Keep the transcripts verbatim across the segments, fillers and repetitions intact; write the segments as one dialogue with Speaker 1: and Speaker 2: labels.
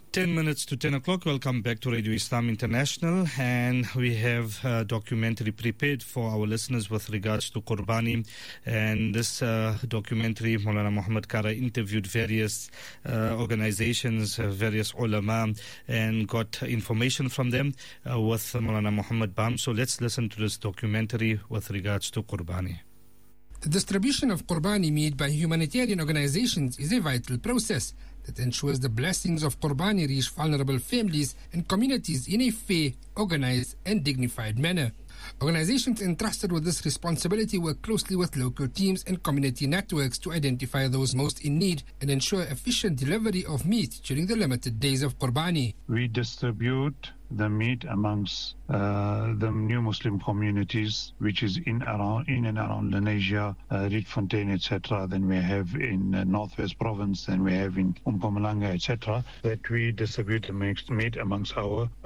Speaker 1: ten minutes to ten o'clock. Welcome back to Radio Islam International, and we have a documentary prepared for our listeners with regards to Qurbani. And this uh, documentary, Maulana Muhammad Kara interviewed various uh, organizations, uh, various ulama, and got information from them uh, with Maulana Muhammad Bam. So let's listen to this documentary with regards to Qurbani.
Speaker 2: The distribution of Qurbani meat by humanitarian organizations is a vital process that ensures the blessings of Qurbani reach vulnerable families and communities in a fair, organized and dignified manner. Organizations entrusted with this responsibility work closely with local teams and community networks to identify those most in need and ensure efficient delivery of meat during the limited days of Qurbani.
Speaker 3: We distribute the meat amongst uh, the new Muslim communities, which is in around in and around Lenasia, uh, Rietfontein, et cetera. Then we have in uh, Northwest Province, then we have in Mpumalanga, et cetera. That we distribute the meat amongst our uh,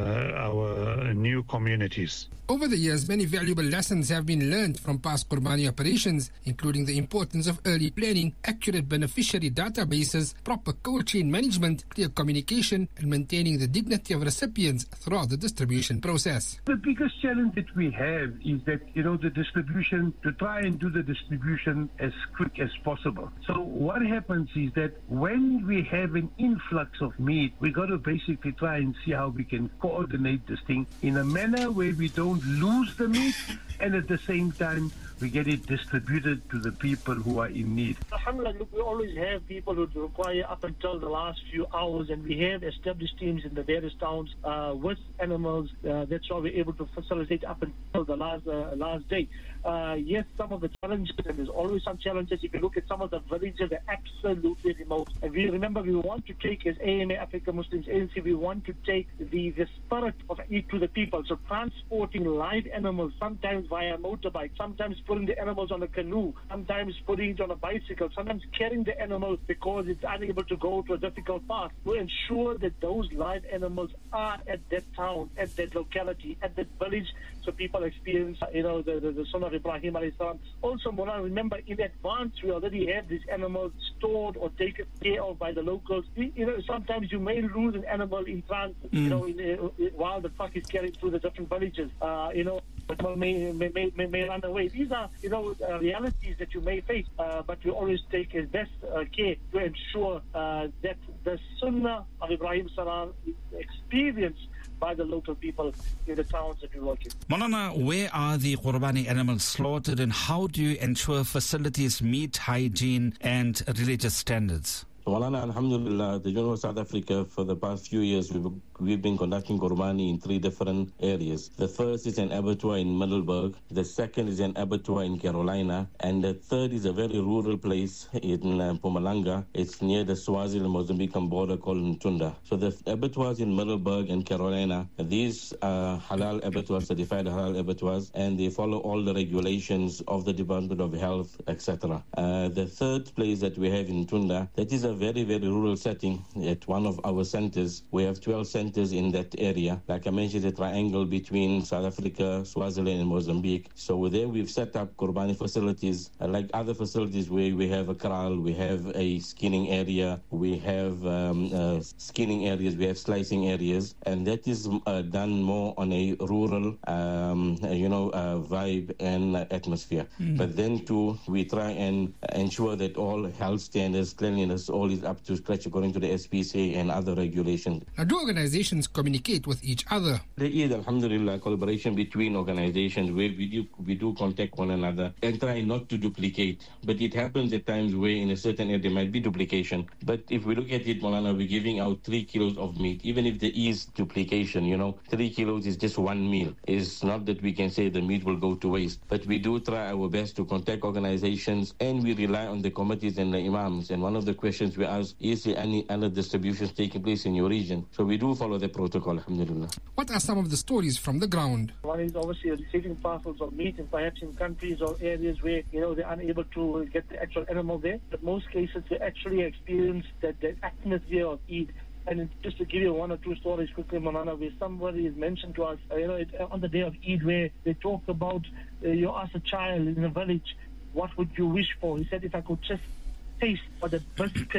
Speaker 3: our new communities.
Speaker 2: Over the years, many valuable lessons have been learned from past Qurbani operations, including the importance of early planning, accurate beneficiary databases, proper cold chain management, clear communication, and maintaining the dignity of recipients throughout the distribution process.
Speaker 4: The biggest challenge that we have is that, you know, the distribution, to try and do the distribution as quick as possible. So what happens is that when we have an influx of meat, we got to basically try and see how we can coordinate this thing in a manner where we don't lose the meat and at the same time we get it distributed to the people who are in need.
Speaker 5: Alhamdulillah, look, we always have people who require up until the last few hours, and we have established teams in the various towns uh, with animals. Uh, that's why we're able to facilitate up until the last uh, last day. Uh, yes, some of the challenges, and there's always some challenges. If you look at some of the villages, they're absolutely remote. And we remember we want to take, as A M A Africa Muslims Agency, we want to take the, the spirit of Eid to the people. So transporting live animals, sometimes via motorbike, sometimes putting the animals on a canoe, sometimes putting it on a bicycle, sometimes carrying the animal because it's unable to go to a difficult path, to ensure that those live animals are at that town, at that locality, at that village, so people experience, you know, the, the, the Sunnah of Ibrahim alayhi salam. Also, Mullah, remember, in advance, we already have these animals stored or taken care of by the locals. You know, sometimes you may lose an animal in transit, mm. you know, in, uh, while the truck is carried through the different villages, uh, you know, May, may, may, may run away. These are, you know, uh, realities that you may face, uh, but we always take as best uh, care to ensure uh, that the Sunnah of Ibrahim Salam is experienced by the local people in the towns that we work in.
Speaker 6: Maulana, where are the Qurbani animals slaughtered, and how do you ensure facilities meet hygiene and religious standards?
Speaker 7: Maulana, alhamdulillah, the University of South Africa, for the past few years, we've, we've been conducting Qurbani in three different areas. The first is an abattoir in Middelburg, the second is an abattoir in Carolina, and the third is a very rural place in uh, Mpumalanga. It's near the Swaziland-Mozambican border called Ntunda. So the abattoirs in Middelburg and Carolina, these are halal abattoirs, certified halal abattoirs, and they follow all the regulations of the Department of Health, et cetera. Uh, the third place that we have in Ntunda, that is a very, very rural setting at one of our centers. We have twelve centers in that area. Like I mentioned, a triangle between South Africa, Swaziland, and Mozambique. So there we've set up Qurbani facilities, uh, like other facilities where we have a kraal, we have a skinning area, we have um, uh, skinning areas, we have slicing areas, and that is uh, done more on a rural, um, you know, uh, vibe and uh, atmosphere. Mm. But then too, we try and ensure that all health standards, cleanliness, all is up to scratch according to the S P C A and other regulations.
Speaker 2: Now, do organizations communicate with each other?
Speaker 7: There is, alhamdulillah, collaboration between organizations where we do, we do contact one another and try not to duplicate. But it happens at times where in a certain area there might be duplication. But if we look at it, Maulana, we're giving out three kilos of meat. Even if there is duplication, you know, three kilos is just one meal. It's not that we can say the meat will go to waste. But we do try our best to contact organizations, and we rely on the committees and the imams. And one of the questions we ask, is there any other distributions taking place in your region? So we do follow the protocol, alhamdulillah.
Speaker 2: What are some of the stories from the ground?
Speaker 5: One is obviously receiving parcels of meat, and perhaps in countries or areas where, you know, they're unable to get the actual animal there. But most cases, they actually experience that the atmosphere of Eid. And just to give you one or two stories quickly, Maulana, where somebody has mentioned to us, uh, you know, it, uh, on the day of Eid, where they talk about, uh, you ask a child in a village, what would you wish for? He said, if I could just taste for the biscuit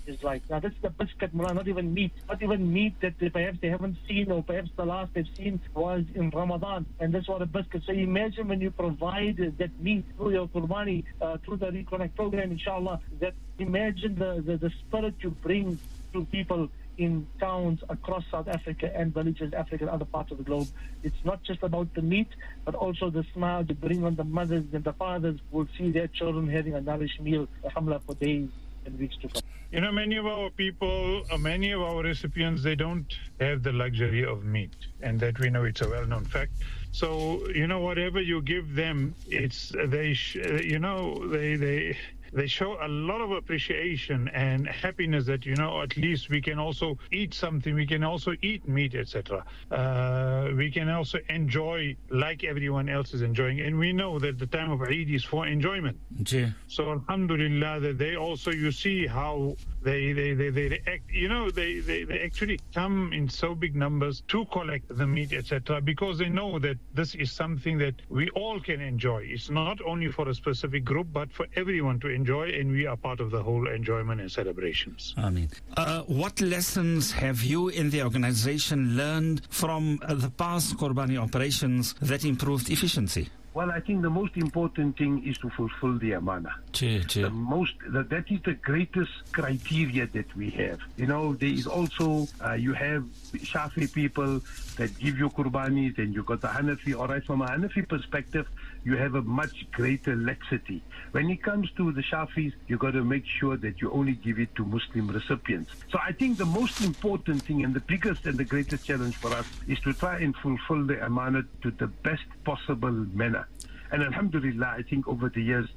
Speaker 5: is like. Now, this is the biscuit, Mullah, not even meat. Not even meat that they, perhaps they haven't seen, or perhaps the last they've seen was in Ramadan. And that's what a biscuit. So imagine when you provide that meat through your Qurbani, uh, through the Reconnect program, inshallah, that imagine the, the, the spirit you bring to people in towns across South Africa and villages, Africa and other parts of the globe. It's not just about the meat, but also the smile you bring on the mothers and the fathers who will see their children having a nourished meal, alhamdulillah, for days and weeks to come.
Speaker 3: You know, many of our people, uh, many of our recipients, they don't have the luxury of meat, and that we know it's a well-known fact. So, you know, whatever you give them, it's, they, sh- you know, they, they, they show a lot of appreciation and happiness that, you know, at least we can also eat something, we can also eat meat, et cetera. Uh, we can also enjoy like everyone else is enjoying. And we know that the time of Eid is for enjoyment.
Speaker 6: Yeah.
Speaker 3: So alhamdulillah, that they also, you see how they, they, they, they, they act, you know, they, they, they actually come in so big numbers to collect the meat, et cetera, because they know that this is something that we all can enjoy. It's not only for a specific group, but for everyone to enjoy, and we are part of the whole enjoyment and celebrations.
Speaker 6: I mean, uh, what lessons have you in the organization learned from uh, the past Qurbani operations that improved efficiency?
Speaker 4: Well, I think the most important thing is to fulfill the amana.
Speaker 6: Che, che.
Speaker 4: The most, that, that is the greatest criteria that we have. You know, there is also, uh, you have Shafi people that give you Qurbanis, and you got the Hanafi. All right, from a Hanafi perspective, you have a much greater laxity. When it comes to the Shafis, you got to make sure that you only give it to Muslim recipients. So I think the most important thing and the biggest and the greatest challenge for us is to try and fulfill the amana to the best possible manner. And alhamdulillah, I think over the years,